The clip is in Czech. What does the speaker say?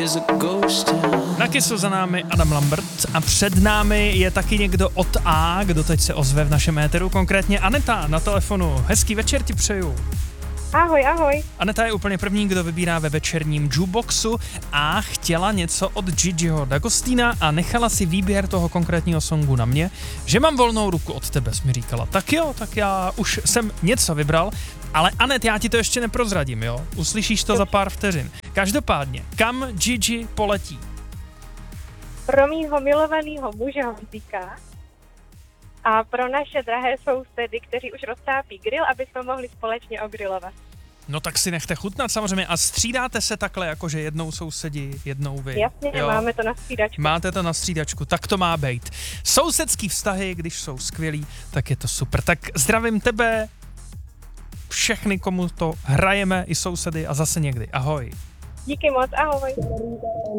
Na Kissu za námi Adam Lambert a před námi je taky někdo od A, kdo teď se ozve v našem éteru, konkrétně Aneta na telefonu. Hezký večer ti přeju. Ahoj, ahoj. Aneta je úplně první, kdo vybírá ve večerním jukeboxu a chtěla něco od Gigiho D'Agostina a nechala si výběr toho konkrétního songu na mě, že mám volnou ruku od tebe, jsi mi říkala. Tak jo, tak já už jsem něco vybral, ale Anet, já ti to ještě neprozradím, jo? Uslyšíš to za pár vteřin. Každopádně, kam Gigi poletí? Pro mýho milovaného muže Honzíka a pro naše drahé sousedy, kteří už roztápí grill, aby jsme mohli společně ogrilovat. No tak si nechte chutnat samozřejmě a střídáte se takhle, jakože jednou sousedi, jednou vy. Jasně, jo? Máme to na střídačku. Máte to na střídačku, tak to má být. Sousedský vztahy, když jsou skvělý, tak je to super. Tak zdravím tebe, všechny, komu to hrajeme, i sousedy a zase někdy. Ahoj. Díky moc, ahoj.